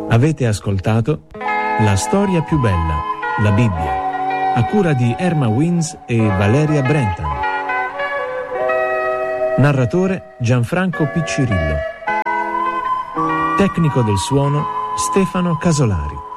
Avete ascoltato La storia più bella, la Bibbia, a cura di Erma Wins e Valeria Brentan. Narratore Gianfranco Piccirillo. Tecnico del suono Stefano Casolari.